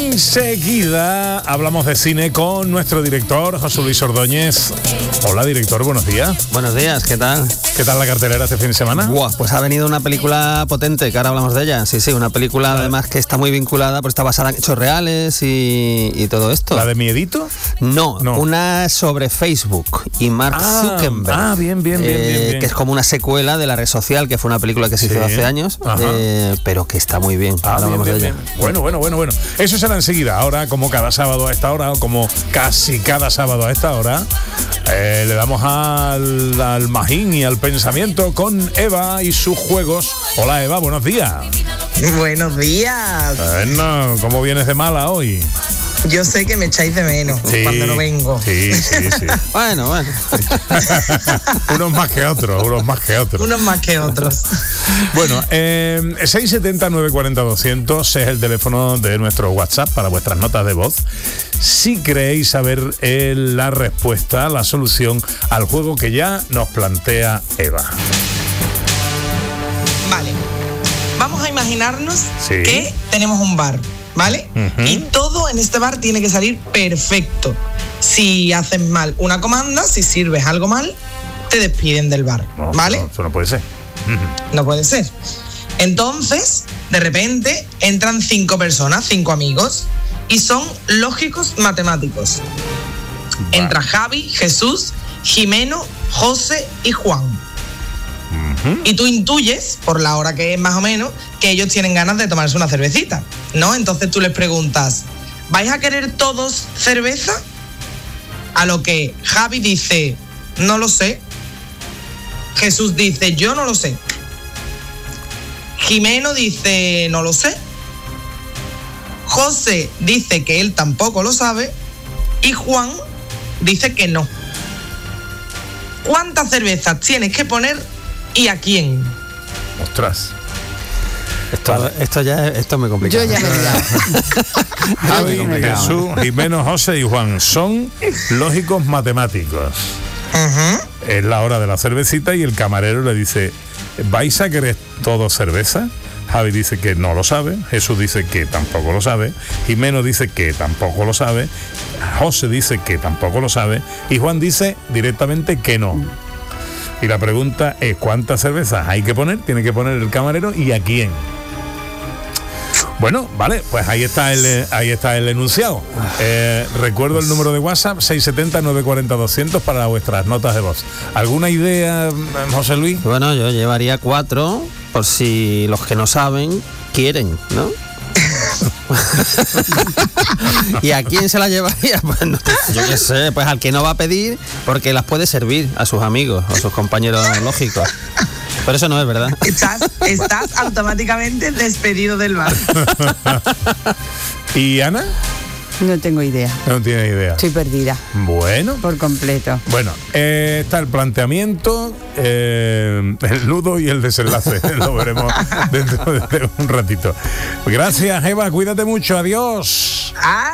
Enseguida hablamos de cine con nuestro director, José Luis Ordóñez. Hola, director, buenos días. Buenos días, ¿qué tal? ¿Qué tal la cartelera este fin de semana? Buah, pues ha venido una película potente, que ahora hablamos de ella. Sí, una película además que está muy vinculada, pues está basada en hechos reales y todo esto. ¿La de Miedito? No, una sobre Facebook y Mark Zuckerberg. Bien. Que es como una secuela de la red social, que fue una película que se hizo hace años, pero que está muy bien. Bien. Bueno. Eso será enseguida. Ahora, como cada sábado a esta hora, o como casi cada sábado a esta hora, le damos al magín y al pensamiento con Eva y sus juegos. Hola, Eva, buenos días. Buenos días. Bueno, ¿cómo vienes de mala hoy? Yo sé que me echáis de menos cuando no vengo. Sí. Bueno. Unos más que otros. Bueno, 670-940-200 es el teléfono de nuestro WhatsApp para vuestras notas de voz. Si queréis saber la respuesta, la solución al juego que ya nos plantea Eva. Vale. Vamos a imaginarnos que tenemos un bar, ¿vale? Y todo en este bar tiene que salir perfecto. Si haces mal una comanda, si sirves algo mal, te despiden del bar, ¿vale? Eso no puede ser. No puede ser. Entonces, de repente, entran 5 personas, 5 amigos, y son lógicos matemáticos. Entra Javi, Jesús, Jimeno, José y Juan. Y tú intuyes, por la hora que es más o menos, que ellos tienen ganas de tomarse una cervecita, ¿no? Entonces tú les preguntas, ¿vais a querer todos cerveza? A lo que Javi dice, no lo sé. Jesús dice, yo no lo sé. Jimeno dice, no lo sé. José dice que él tampoco lo sabe. Y Juan dice que no. ¿Cuántas cervezas tienes que poner y a quién? Ostras. Esto es muy complicado. Yo ya me he olvidado. Javi, Jesús, Jimeno, José y Juan son lógicos matemáticos. Es la hora de la cervecita y el camarero le dice, ¿vais a querer todos cerveza? Javi dice que no lo sabe, Jesús dice que tampoco lo sabe, Jimeno dice que tampoco lo sabe, José dice que tampoco lo sabe y Juan dice directamente que no. Y la pregunta es, ¿cuántas cervezas hay que poner? Tiene que poner el camarero y a quién. Bueno, vale, pues ahí está el enunciado. Recuerdo el número de WhatsApp, 670-940-200 para vuestras notas de voz. ¿Alguna idea, José Luis? Bueno, yo llevaría 4, por si los que no saben quieren, ¿no? ¿Y a quién se la llevaría? Pues no, yo qué sé, pues al que no va a pedir, porque las puede servir a sus amigos o a sus compañeros lógicos. Pero eso no es verdad. Estás automáticamente despedido del bar. ¿Y Ana? No tengo idea. No tiene idea. Estoy perdida. Bueno. Por completo. Bueno, está el planteamiento, el nudo y el desenlace. Lo veremos dentro de un ratito. Gracias, Eva. Cuídate mucho. Adiós.